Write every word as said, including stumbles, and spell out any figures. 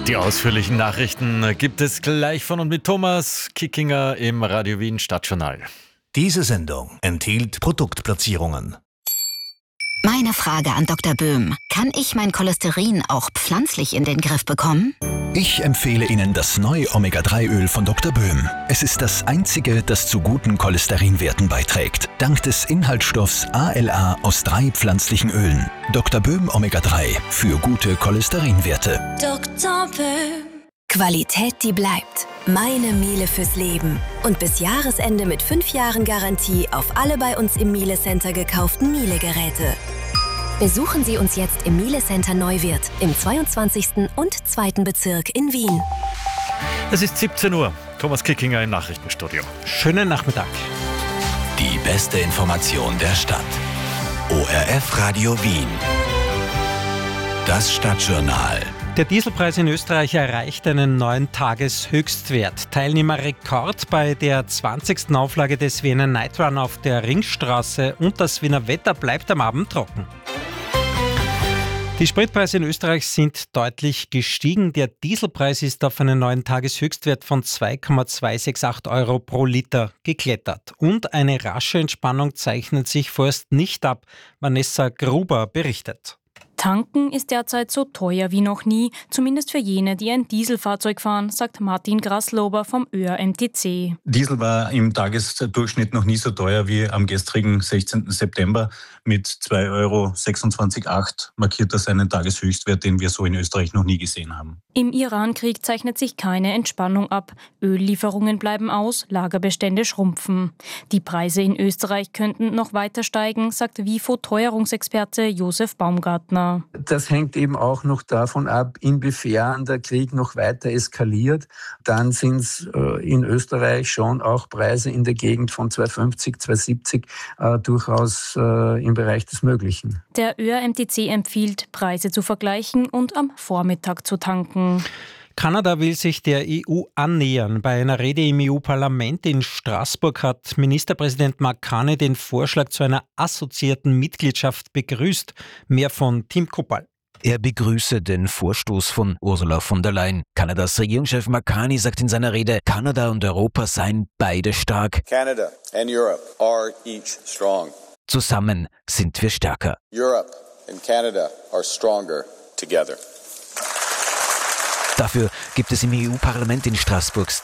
Die ausführlichen Nachrichten gibt es gleich von und mit Thomas Kickinger im Radio Wien Stadtjournal. Diese Sendung enthielt Produktplatzierungen. Meine Frage an Doktor Böhm. Kann ich mein Cholesterin auch pflanzlich in den Griff bekommen? Ich empfehle Ihnen das neue Omega drei Öl von Doktor Böhm. Es ist das einzige, das zu guten Cholesterinwerten beiträgt. Dank des Inhaltsstoffs A L A aus drei pflanzlichen Ölen. Doktor Böhm Omega drei für gute Cholesterinwerte. Doktor Böhm. Qualität, die bleibt. Meine Miele fürs Leben. Und bis Jahresende mit fünf Jahren Garantie auf alle bei uns im Miele Center gekauften Miele-Geräte. Besuchen Sie uns jetzt im Miele Center Neuwirth im zweiundzwanzigsten und zweiten Bezirk in Wien. Es ist siebzehn Uhr. Thomas Kickinger im Nachrichtenstudio. Schönen Nachmittag. Die beste Information der Stadt. O R F Radio Wien. Das Stadtjournal. Der Dieselpreis in Österreich erreicht einen neuen Tageshöchstwert. Teilnehmerrekord bei der zwanzigsten Auflage des Wiener Night Run auf der Ringstraße und das Wiener Wetter bleibt am Abend trocken. Die Spritpreise in Österreich sind deutlich gestiegen. Der Dieselpreis ist auf einen neuen Tageshöchstwert von zwei Komma zweihundertachtundsechzig Euro pro Liter geklettert. Und eine rasche Entspannung zeichnet sich vorerst nicht ab. Vanessa Gruber berichtet. Tanken ist derzeit so teuer wie noch nie, zumindest für jene, die ein Dieselfahrzeug fahren, sagt Martin Graslober vom Ö R M T C. Diesel war im Tagesdurchschnitt noch nie so teuer wie am gestrigen sechzehnten September. Mit zwei Euro sechsundzwanzig Komma acht markiert das einen Tageshöchstwert, den wir so in Österreich noch nie gesehen haben. Im Irankrieg zeichnet sich keine Entspannung ab. Öllieferungen bleiben aus, Lagerbestände schrumpfen. Die Preise in Österreich könnten noch weiter steigen, sagt W I F O-Teuerungsexperte Josef Baumgartner. Das hängt eben auch noch davon ab, inwiefern der Krieg noch weiter eskaliert. Dann sind es äh, in Österreich schon auch Preise in der Gegend von zwei fünfzig, zwei siebzig äh, durchaus äh, im Bereich des Möglichen. Der Ö R M T C empfiehlt, Preise zu vergleichen und am Vormittag zu tanken. Kanada will sich der E U annähern. Bei einer Rede im E U-Parlament in Straßburg hat Ministerpräsident Mark Carney den Vorschlag zu einer assoziierten Mitgliedschaft begrüßt. Mehr von Tim Kuppal. Er begrüße den Vorstoß von Ursula von der Leyen. Kanadas Regierungschef Mark Carney sagt in seiner Rede, Kanada und Europa seien beide stark. Canada and Europe are each strong. Zusammen sind wir stärker. Europe and Canada are stronger together. Dafür gibt es im E U-Parlament in Straßburg